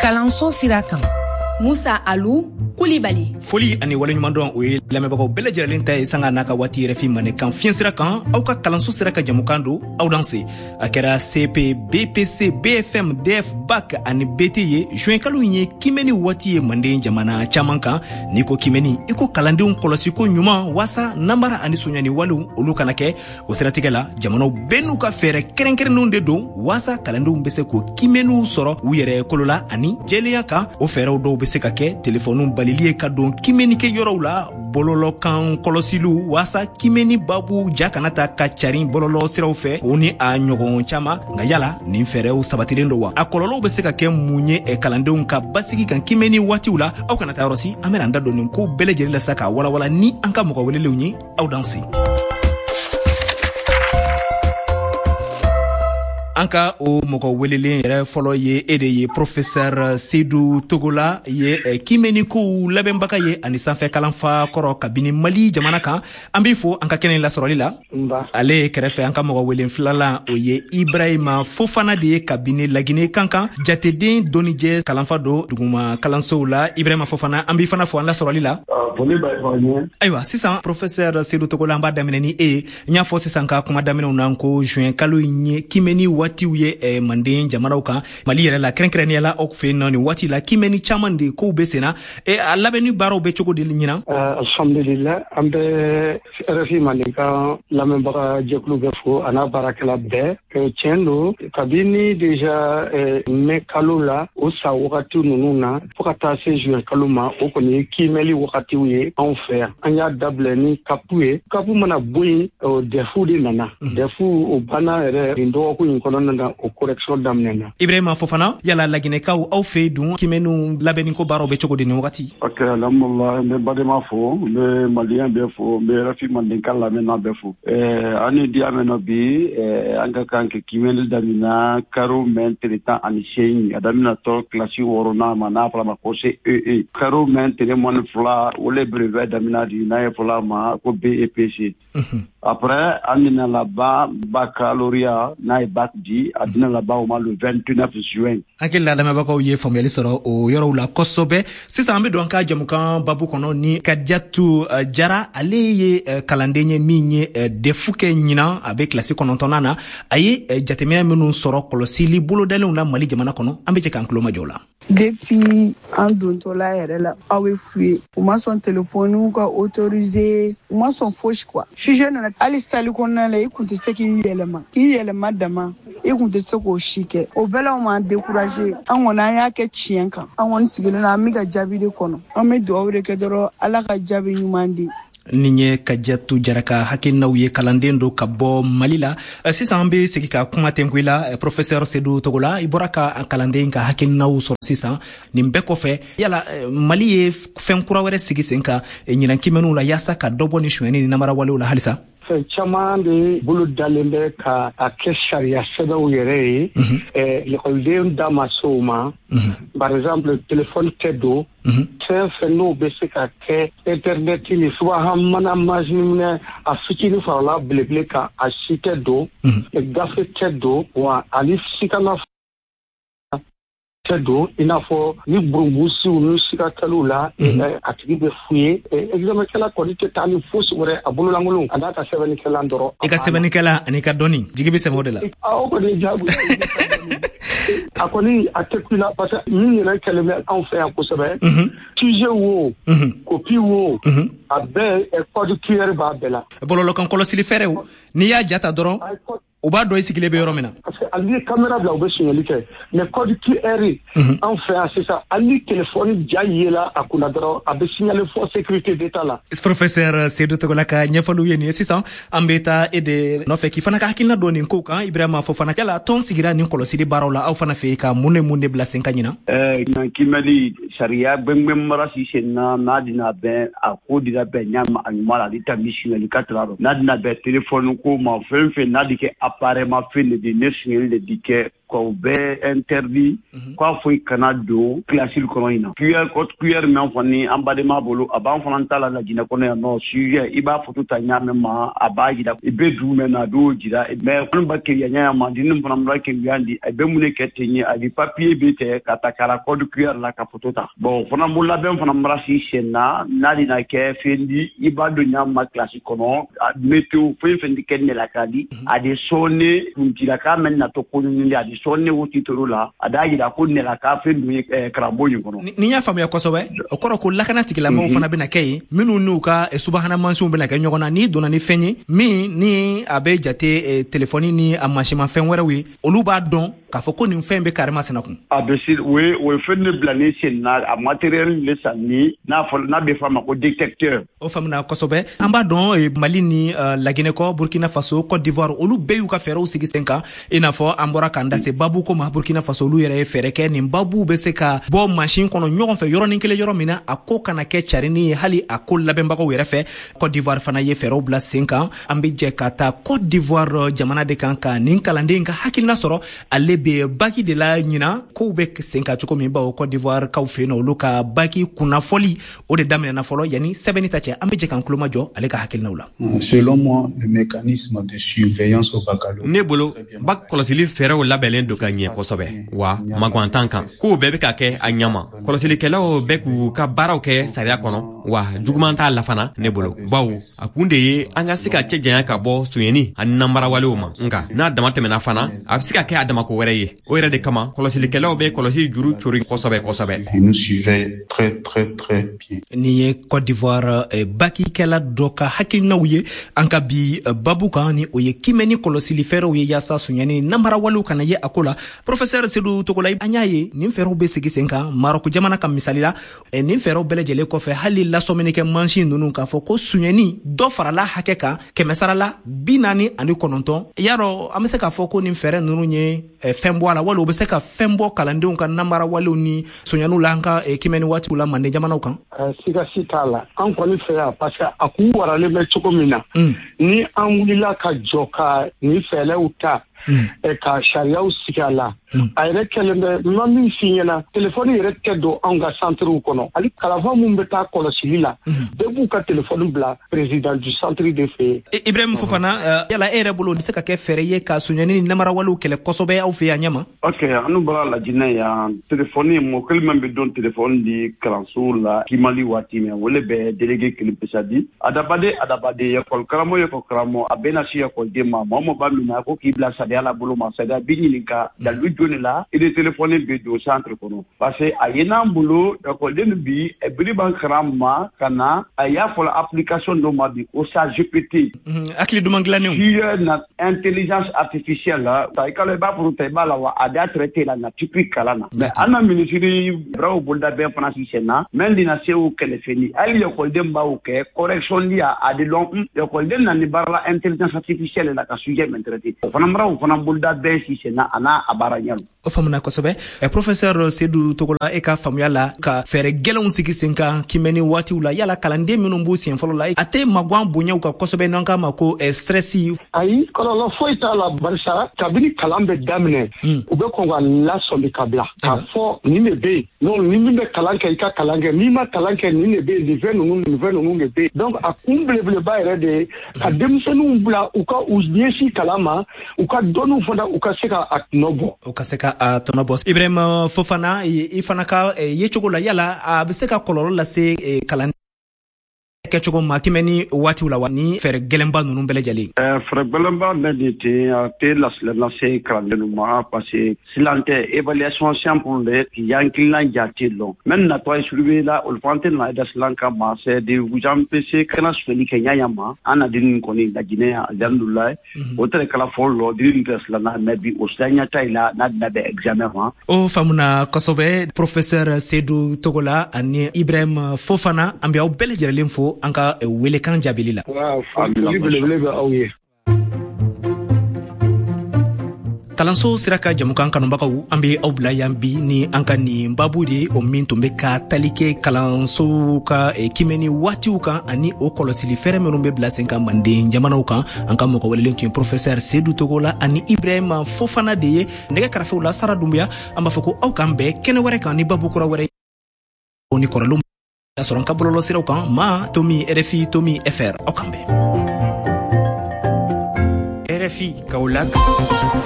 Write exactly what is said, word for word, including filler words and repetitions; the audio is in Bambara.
kalanso sira kan. Musa Alou Koulibaly. Foli ani waleɲuman dɔn o ye lamɛnbagaw bɛɛ lajɛlen ta ye sanga n'a ka waati yɛrɛ fi mane kan fiɲɛ sira kan aw ka kalanso sira ka jamukan don aw dan se a kɛra C P B P C B F M D F B A C ani B T ye juin kalo ye kimɛni waati ye manden jamana caman kan n'i ko kimɛni i ko kalandenw kɔlɔsiko ɲuman wasa namara ani soɲani walew olu kana kɛ o siratigɛ la jamanaw bɛɛ n'u ka fɛɛrɛ kɛrɛnkɛrɛnnenw de don wasa kalandenw bɛ se k'o kimɛniw sɔrɔ u yɛrɛ kolo la ani jɛlenya kan o fɛɛrɛw dɔw bɛ se ka kɛ telefɔniw balili ye ka don kimɛnikɛ yɔrɔw la bɔlɔlɔkan kɔlɔsiliw wasa kimɛni babu ja kana ta ka carin bɔlɔlɔ siraw fɛ o ni a ɲɔgɔn caman nka yala nin fɛɛrɛw sabatilen don wa a kɔlɔlɔw bɛ se ka kɛ mun ye kalandenw ka basigi kan kimɛni waatiw la aw kana taa yɔrɔ si an bɛna an da don nin ko bɛɛ lajɛlen la sa ka walawala ni an ka mɔgɔ welelenw ye aw dan se. an ka o mɔgɔ welelen yɛrɛ fɔlɔ ye e de ye professeur Seydou Togola ye kimɛnikow labɛnbaga ye ani sanfɛ kalanfa kɔrɔ kabini Mali jamana kan an b'i fo an ka kɛnɛ lasɔrɔli la ale kɛrɛfɛ an ka mɔgɔ welen filalan o ye Ibrahima Fofana de ye kabini Lagine kankan jateden donijɛ kalanfa don duguma kalansow la Ibrahima Fofana an b'i fana fo an lasɔrɔli la. Ayiwa sisan professeur Seydou Togola an b'a daminɛ ni e ye n y'a fɔ sisan ka kuma daminɛw na ko juin kalo ye kimɛni waatiw ye eh, manden jamanaw kan Mali yɛrɛ la kɛrɛnkɛrɛnnenya la aw fɛ yen nɔ nin waati la kimɛni caman de kow bɛ sen na e a labɛnni baaraw bɛ cogo di ɲinan. Alhamdulillah an bɛ R F I Mali ka lamɛnbaga jɛkulu bɛ fo a n'a baarakɛla bɛɛ tiɲɛ don kabini déjà mai kalo la o sa wagati ninnu na fo ka taa se juin kalo ma o kɔni ye kimɛli wagatiw ye anw fɛ yan an y'a dabilɛ ni kapu ye kapu mana bɔ yen dɛfu de nana dɛfu o banna yɛrɛ nin dɔgɔkun in kɔnɔna na o correction daminɛna. Ibrahima Fofana yala Laginɛkaw aw fɛ dun kimɛniw labɛnniko baaraw bɛ cogo di nin wagati. Ok alhamdulillah n bɛ badema fo n bɛ maliyɛn bɛɛ fo n bɛ R F I Mandenka lamɛnna bɛɛ fo an ni di amɛnɔ bi an ka kan ka kimɛni daminɛ karo mɛn tile tan ani seegin a daminɛ tɔ kilasi wɔɔrɔnan ma n'a fɔra ma ko C E E karo mɛn tile mɔni fila o le brevet daminɛ di n'a ye fɔla ma ko B E P C. Après an bɛna laban baccalauréat n'a ye bac di a bɛna laban o ma le vingt-neuf juin. Hakili la lamɛnbagaw ye faamuyali sɔrɔ o yɔrɔw la kosɛbɛ sisan an bɛ don an ka jamukan babu kɔnɔ ni Kadijatu Jara ale ye kalanden ye min ye defu kɛ ɲinan a bɛ kilasi kɔnɔntɔnnan na a ye jateminɛ minnu sɔrɔ kɔlɔsili bolodalenw na Mali jamana kɔnɔ an bɛ jɛ k'an tulo majɔ la. Depuis an dontɔla yɛrɛ la aw bɛ fu ye u ma sɔn telefɔniw ka autoriser u ma sɔn fosi quoi sujet nana hali sali kɔnɔna la i kun tɛ se k'i yɛlɛma k'i yɛlɛma dama i kun tɛ se k'o si kɛ o bɛɛ la o m'an décourager an kɔni an y'a kɛ tiɲɛ kan an kɔni sigilen na an bɛ ka jaabi de kɔnɔ an bɛ dugawu de kɛ dɔrɔn Ala ka jaabi ɲuman di. Nin ye Kadijatu Jara ka hakilinaw ye kalanden do ka bɔ Mali la sisan an bɛ segin ka kuma tɛnku la professeur Seydou Togola i bɔra ka kalanden ka hakilinaw sɔrɔ sisan nin bɛɛ kɔfɛ yala Mali ye fɛn kura wɛrɛ sigi sen kan ɲinan kimɛniw la yaasa ka dɔ bɔ ni suɲɛni ni namara walew la halisa. Fɛn caman de bolo dalen bɛ ka a kɛ sariya sɛbɛnw yɛrɛ ye lakɔliden da ma se o ma par exemple téléphone tɛ don fɛn fɛn n'o bɛ se ka kɛ internet ni subahana mana mansin minɛ a fitinin farala belebele kan a si tɛ don gafe tɛ don wa ani sikana tɛ don i n'a fɔ ni burungusiw ni sikakɛliw la a tigi bɛ fu ye examɛnkɛla kɔni tɛ taa ni fosi wɛrɛ a bololankolon a n'a ka sɛbɛnnikɛla dɔrɔn. I ka sɛbɛnnikɛla ani ka dɔnni jigi bɛ sɛmɛ o de la. o kɔni ye jaabi a kɔni a tɛ ku la parce que min yɛrɛ kɛlen bɛ anw fɛ yan kosɛbɛ sujet wo kopi wo a bɛɛ code Q R b'a bɛɛ la. bɔlɔlɔkan kɔlɔsili fɛɛrɛw n'i y'a jata dɔrɔn u b'a dɔn i sigilen bɛ yɔrɔ min na. parce que hali ni caméra bila u bɛ suɲɛli kɛ mais code Q R anw fɛ yan sisan hali ni téléphone ja yela a kunna dɔrɔn a bɛ signaler fɔ sécurité d'État la. professeur Seydou Togola ka ɲɛfɔliw ye nin ye sisan an bɛ taa e de nɔfɛ k'i fana ka hakilina dɔn nin kow kan Ibrahima Fofana yala tɔn sigira nin kɔlɔsili baaraw la aw fana fɛ ka mun ne mun de bila sen kan ɲinan. ɛɛ kimɛli sariya gbɛngbɛn mara si sen na n'a dina bɛn a ko dina bɛn ɲama a ɲuman la ale ta mi suɲɛli ka tila n'a dina bɛn téléphone ko ma fɛn fɛn n'a di kɛ appareil ma fɛn de di ne suɲɛli de di kɛ ko be interdit ko foi kanado classe ko ina cuillère ko cuillère men foni ambade ma bolo aban fona tala la gina ko no sujet iba foto ta nyame ma abaji da be du men na do jira me kon ba ke yanya ma dinin fona mra ke yandi be mune ke tenye adi papier be te katakara ko cuillère la ka foto ta bon fona mulla be fona mra si sena na dina ke fendi iba do nyama classe ko no meto fe fendi ken la kadi adi sonne ntira ka men na to ko ni adi sonne wuti to la adaji da ko ne la ka fendi krabo yin ko no ni ya famu ya kosobe okoro ko lakana tikila mo fona be na kay minu nuka e subahana mansu be na kay nyogona ni dona ni fenyi mi ni abe jate telefoni ni amashima fen werawi oluba don ka foko ni fembe karema senakun abesil we we fenne blané sen na a matériel le sani na fo na be fama ko détecteur o famna kosobe amba don e Mali ni uh, la Guinée ko Burkina Faso Côte d'Ivoire olu beyu ka fero sigi senka ina fo ambora kanda se babu ko ma Burkina Faso lu yere fere ke ni babu be se ka bo machine kono nyogon fe yoro ninkele yoro mina akko kana ke charini hali akko labemba ko were fe Côte d'Ivoire fana ye fero bla senka ambi je kata Côte d'Ivoire jamana de kanka ninkalande nga hakilna soro alle be baki de la nyina ko be senka chuko mimba o Côte d'Ivoire ka ufeno luka baki kuna foli o de damena na folo yani sebeni tache ambi je kan kluma jo ale ka hakilna ula. Selon moi le mécanisme de surveillance au baccalauréat nebolo bak kolosili fere o labelen do kanye kosobe wa magwantankan ko bebe ka ke anyama kolosili kelo be ku ka baraw ke saria kono wa jugumanta la fana nebolo bawo akunde ye anga sika cejanya ka bo suyeni an nambara wale uma nga na damate mena fana absika ke adama ko were ye o yere de kama kolosili kelo be kolosi juru chori kosobe kosobe nous suivait très très très bien ni Côte d'Ivoire e baki kala doka hakilna uye anka bi uh, babuka ni oye kimeni kolosili fero ye yasa sunyani nambara walu kana ye akola professeur Seydou Togola anyaye nim fero be sigi senka Maroko jamana kam misalila e nim fero belejele ko fe hali la somenike manchi nunu ka fo ko sunyani do farala hakeka kemesarala binani ani kononton yaro amese ka fo ko nim fere nunu nye e, fembo ala walu be se ka fembo kalande un kan nambara walu ni sunyanu lanka e, kimeni wati ula mande jamana kan uh, siga sitala an koni fe ya parce que aku warale be choko mina mm. ni an wulila ka joka ni fele uta mm. e ka sharia usikala mm. ayre kelende mami finyana telefoni yere tedo anga centre kono ali kalava mumbeta kono silila mm. debu ka telefoni bla président du centre de fait e, Ibrahim Fofana uh, yala ere bolo ni seka ke fereye ka sunyani ni namara walu kele kosobe au fe anyama okay anu bala la jina ya telefoni mo kelmem be don telefoni di kalansola kimali wati me wole be délégué kelipesadi adabade adabade ya kol karamo ya kol karamo abena shi ya kol dema momo bamina ko kibla sadia la bolo ma sadia binyinka da lu joni la ide telefoni be do centre kono parce que ayena bolo da ko den bi e bri ban karama kana aya for application do ma bi o sa G P T akli du manglane qui na intelligence artificielle la ta ikale ba pour te bala wa ada traiter la na typique kala na mais ana ministry bravo bolda be francisé na mendi na seu kele feni ali yo ko dem ba o ke correction dia a de long yo ko den na ni barla intelligence artificielle la ka sujet m'intereti fana bravo fana bolda be si na ana abara nyalo o famna ko sobe e professeur Seydou Togola e ka famuyala ka fere gelon sigi senka kimeni wati ula yala kalande minu mbusi en folo la ate magwan bunya ka kosobe non ka mako e stressi ayi kono lo foita la barsa kabini kalambe damne mm. ube ko la sombi kabla ka ah. fo ni ne be non ni be kalanke ka kalanke ni ma kalanke ni ne be ni venu ni venu ni be donc a kumble ble ba ere de ka demsenu bla uka uzniesi kalama uka donu fonda uka seka atnobo uka seka atnobo Ibrahim Fofana ifana ka ye chogola yala abiseka kololo la se kalande kechogo makimeni wati ula wani fere gelemba nunu bele jali euh fere gelemba medite te las la se krandenu ma parce silante évaluation simple de yankilna jatilo men na toy surveiller la ol fontaine la das lanka ma c'est de vous empêcher kana sfeli kenya yama ana din koni da Guinée alhamdulillah otre kala follo din des la na nabi ostanya taila na na be examen ma o famuna kosobe professeur Seydou Togola ani Ibrahim Fofana ambia o bele jere limfo anka wele kan jabilila waaw fa libele bele awye kalanso sira ka jamukan kanubagaw an be aw bila yan bi ni an ka nin babu de o min tun be ka tali kɛ kalanso ka eh, kimɛni waatiw kan ani o kɔlɔsili fɛrɛ minnu be bila sen kan manden jamanaw kan an ka mɔgɔ welelen tun ye professeur Seydou Togola ani Ibrahima Fofana de ye nɛgɛ karafew la Sara Dumbuya an b'a fɔ ko aw kan bɛɛ kɛnɛ wɛrɛ kan ni babu kura wɛrɛ o ni kɔrɔlenw ya sɔrɔ an ka bɔlɔlɔ siraw kan ma Tomi R F I Tomi F R aw kan bɛɛ R F I Kaolack